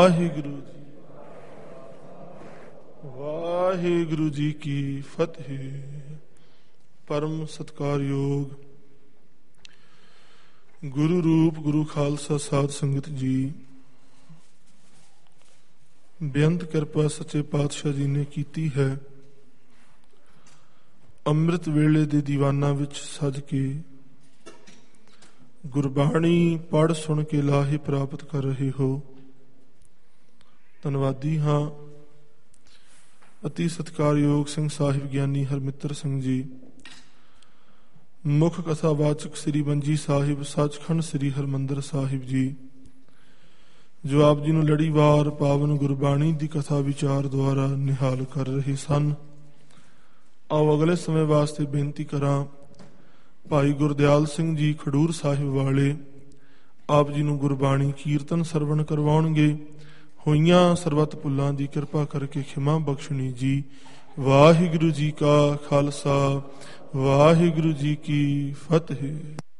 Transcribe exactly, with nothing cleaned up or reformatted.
ਵਾਹਿਗੁਰੂ ਜੀ ਵਾਹਿਗੁਰੂ ਜੀ ਕੀ ਫਤਿਹ। ਪਰਮ ਸਤਿਕਾਰਯੋਗ ਗੁਰੂ ਰੂਪ ਗੁਰੂ ਖਾਲਸਾ ਸਾਧ ਸੰਗਤ ਜੀ, ਬੇਅੰਤ ਕਿਰਪਾ ਸੱਚੇ ਪਾਤਸ਼ਾਹ ਜੀ ਨੇ ਕੀਤੀ ਹੈ। ਅੰਮ੍ਰਿਤ ਵੇਲੇ ਦੇ ਦੀਵਾਨਾਂ ਵਿੱਚ ਸਜ ਕੇ ਗੁਰਬਾਣੀ ਪੜ੍ਹ ਸੁਣ ਕੇ ਲਾਹੇ ਪ੍ਰਾਪਤ ਕਰ ਰਹੇ ਹੋ। ਧੰਨਵਾਦੀ ਹਾਂ। ਅਤੀ ਸਤਿਕਾਰਯੋਗ ਸਿੰਘ ਸਾਹਿਬ ਗਿਆਨੀ ਹਰਮਿੱਤਰ ਸਿੰਘ ਜੀ, ਮੁੱਖ ਕਥਾਵਾਚਕ ਸ੍ਰੀ ਬੰਜੀ ਸਾਹਿਬ ਸੱਚਖੰਡ ਸ੍ਰੀ ਹਰਿਮੰਦਰ ਸਾਹਿਬ ਜੀ, ਜੋ ਆਪ ਜੀ ਨੂੰ ਲੜੀਵਾਰ ਪਾਵਨ ਗੁਰਬਾਣੀ ਦੀ ਕਥਾ ਵਿਚਾਰ ਦੁਆਰਾ ਨਿਹਾਲ ਕਰ ਰਹੇ ਸਨ। ਆਓ ਅਗਲੇ ਸਮੇਂ ਵਾਸਤੇ ਬੇਨਤੀ ਕਰਾਂ, ਭਾਈ ਗੁਰਦਿਆਲ ਸਿੰਘ ਜੀ ਖਡੂਰ ਸਾਹਿਬ ਵਾਲੇ ਆਪ ਜੀ ਨੂੰ ਗੁਰਬਾਣੀ ਕੀਰਤਨ ਸਰਵਣ ਕਰਵਾਉਣਗੇ। ਹੋਈਆਂ ਸਰਬੱਤ ਭੁੱਲਾਂ ਦੀ ਕਿਰਪਾ ਕਰਕੇ ਖਿਮਾ ਬਖਸ਼ਣੀ ਜੀ। ਵਾਹਿਗੁਰੂ ਜੀ ਕਾ ਖਾਲਸਾ, ਵਾਹਿਗੁਰੂ ਜੀ ਕੀ ਫਤਿਹ।